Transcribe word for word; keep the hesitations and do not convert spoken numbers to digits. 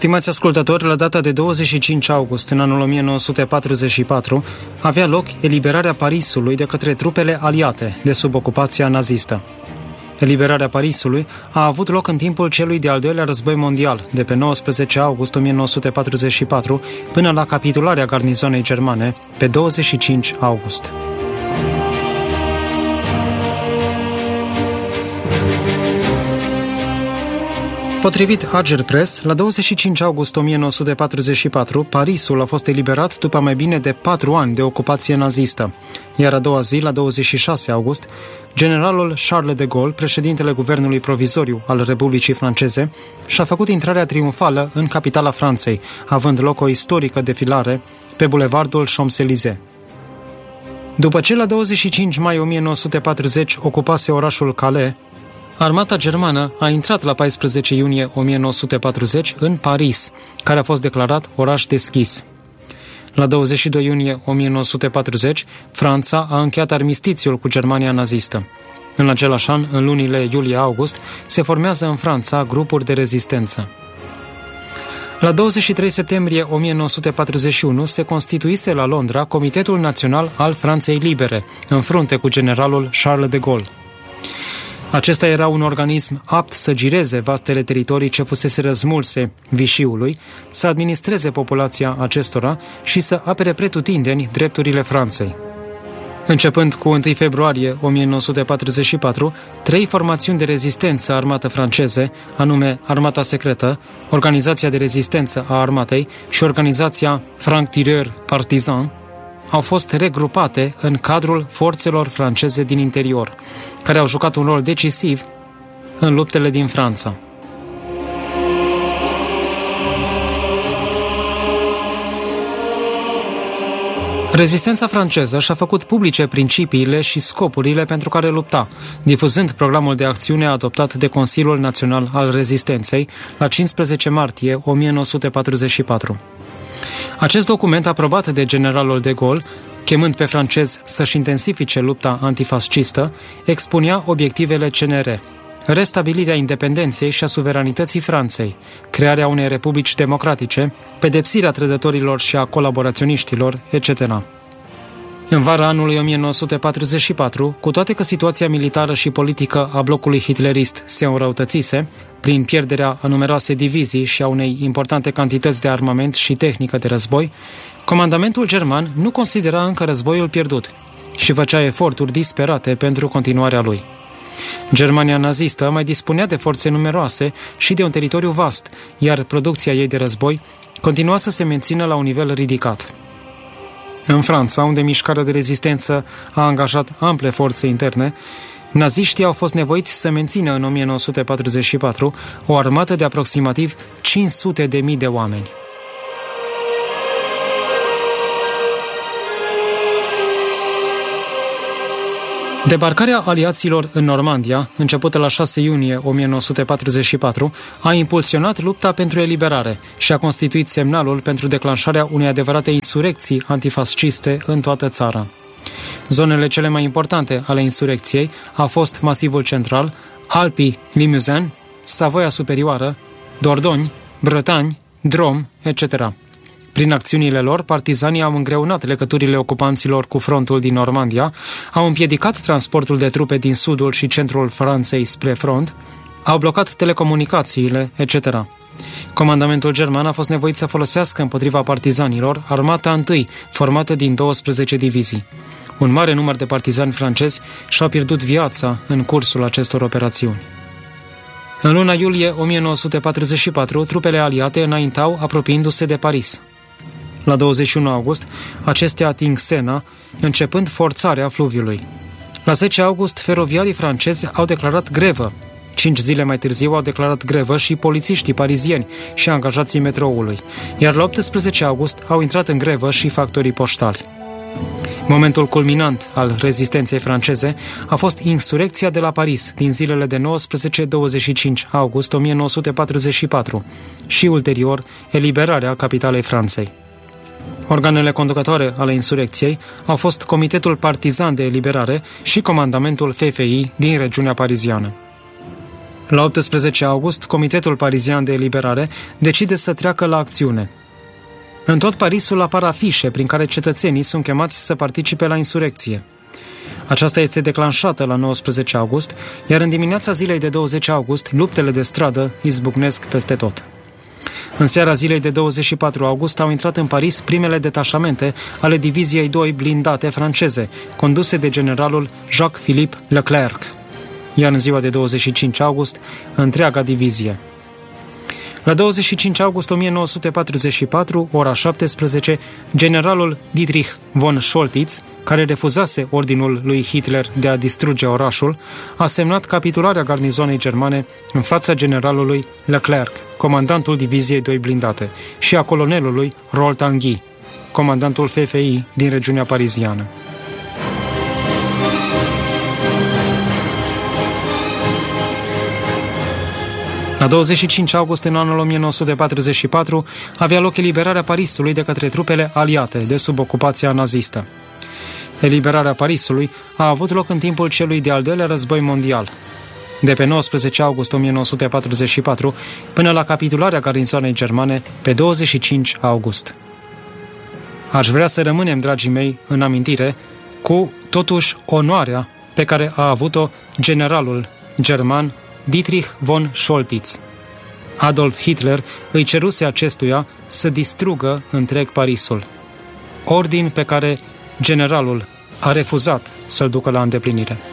Stimați ascultători, la data de douăzeci și cinci august, în anul o mie nouă sute patruzeci și patru, avea loc eliberarea Parisului de către trupele aliate de sub ocupația nazistă. Eliberarea Parisului a avut loc în timpul celui de-al doilea război mondial, de pe nouăsprezece august o mie nouă sute patruzeci și patru până la capitularea garnizonei germane, pe douăzeci și cinci august. Potrivit Ager Press, la douăzeci și cinci august o mie nouă sute patruzeci și patru, Parisul a fost eliberat după mai bine de patru ani de ocupație nazistă, iar a doua zi, la douăzeci și șase august, generalul Charles de Gaulle, președintele guvernului provizoriu al Republicii Franceze, și-a făcut intrarea triumfală în capitala Franței, având loc o istorică defilare pe bulevardul Champs-Élysées. După ce la douăzeci și cinci mai o mie nouă sute patruzeci ocupase orașul Calais, armata germană a intrat la paisprezece iunie o mie nouă sute patruzeci în Paris, care a fost declarat oraș deschis. La douăzeci și doi iunie o mie nouă sute patruzeci, Franța a încheiat armistițiul cu Germania nazistă. În același an, în lunile iulie-august, se formează în Franța grupuri de rezistență. La douăzeci și trei septembrie o mie nouă sute patruzeci și unu se constituise la Londra Comitetul Național al Franței Libere, în frunte cu generalul Charles de Gaulle. Acesta era un organism apt să gireze vastele teritorii ce fusese răzmulse Vichyului, să administreze populația acestora și să apere pretutindeni drepturile Franței. Începând cu întâi februarie o mie nouă sute patruzeci și patru, trei formațiuni de rezistență armată franceze, anume Armata Secretă, Organizația de Rezistență a Armatei și Organizația Franc-Tireur Partisan, au fost regrupate în cadrul forțelor franceze din interior, care au jucat un rol decisiv în luptele din Franța. Rezistența franceză și-a făcut publice principiile și scopurile pentru care lupta, difuzând programul de acțiune adoptat de Consiliul Național al Rezistenței la cincisprezece martie o mie nouă sute patruzeci și patru. Acest document, aprobat de generalul de Gaulle, chemând pe francezi să-și intensifice lupta antifascistă, expunea obiectivele C N R: restabilirea independenței și a suveranității Franței, crearea unei republici democratice, pedepsirea trădătorilor și a colaboraționiștilor, et cetera. În vara anului o mie nouă sute patruzeci și patru, cu toate că situația militară și politică a blocului hitlerist se înrăutățise, prin pierderea a numeroase divizii și a unei importante cantități de armament și tehnică de război, comandamentul german nu considera încă războiul pierdut și făcea eforturi disperate pentru continuarea lui. Germania nazistă mai dispunea de forțe numeroase și de un teritoriu vast, iar producția ei de război continua să se mențină la un nivel ridicat. În Franța, unde mișcarea de rezistență a angajat ample forțe interne, naziștii au fost nevoiți să mențină în o mie nouă sute patruzeci și patru o armată de aproximativ cinci sute de mii de oameni. Debarcarea aliaților în Normandia, începută la șase iunie o mie nouă sute patruzeci și patru, a impulsionat lupta pentru eliberare și a constituit semnalul pentru declanșarea unei adevărate insurecții antifasciste în toată țara. Zonele cele mai importante ale insurecției au fost Masivul Central, Alpii Limousin, Savoia Superioară, Dordogne, Bretagne, Drôme, et cetera. Prin acțiunile lor, partizanii au îngreunat legăturile ocupanților cu frontul din Normandia, au împiedicat transportul de trupe din sudul și centrul Franței spre front, au blocat telecomunicațiile, et cetera. Comandamentul german a fost nevoit să folosească împotriva partizanilor armata întâi, formată din douăsprezece divizii. Un mare număr de partizani francezi și-au pierdut viața în cursul acestor operațiuni. În luna iulie o mie nouă sute patruzeci și patru, trupele aliate înaintau apropiindu-se de Paris. La douăzeci și unu august, acestea ating Sena, începând forțarea fluviului. La zece august, feroviarii francezi au declarat grevă. Cinci zile mai târziu au declarat grevă și polițiștii parizieni și angajații metroului, iar la optsprezece august au intrat în grevă și factorii poștali. Momentul culminant al rezistenței franceze a fost insurecția de la Paris din zilele de nouăsprezece douăzeci și cinci august o mie nouă sute patruzeci și patru și ulterior eliberarea capitalei Franței. Organele conducătoare ale insurecției au fost Comitetul Partizan de Eliberare și Comandamentul F F I din regiunea pariziană. La optsprezece august, Comitetul Parizian de Eliberare decide să treacă la acțiune. În tot Parisul apar afișe prin care cetățenii sunt chemați să participe la insurecție. Aceasta este declanșată la nouăsprezece august, iar în dimineața zilei de douăzeci august, luptele de stradă izbucnesc peste tot. În seara zilei de douăzeci și patru august au intrat în Paris primele detașamente ale diviziei doi blindate franceze, conduse de generalul Jacques-Philippe Leclerc, iar în ziua de douăzeci și cinci august, întreaga divizie. La douăzeci și cinci august o mie nouă sute patruzeci și patru, ora șaptesprezece, generalul Dietrich von Scholtitz, care refuzase ordinul lui Hitler de a distruge orașul, a semnat capitularea garnizoanei germane în fața generalului Leclerc, comandantul diviziei doi blindate, și a colonelului Rolf Tanguy, comandantul F F I din regiunea pariziană. La douăzeci și cinci august în anul o mie nouă sute patruzeci și patru avea loc eliberarea Parisului de către trupele aliate de sub ocupația nazistă. Eliberarea Parisului a avut loc în timpul celui de-al doilea război mondial, de pe nouăsprezece august o mie nouă sute patruzeci și patru până la capitularea garnizoanei germane pe douăzeci și cinci august. Aș vrea să rămânem, dragii mei, în amintire cu, totuși, onoarea pe care a avut-o generalul german Dietrich von Scholtitz. Adolf Hitler îi ceruse acestuia să distrugă întreg Parisul, ordin pe care generalul a refuzat să-l ducă la îndeplinire.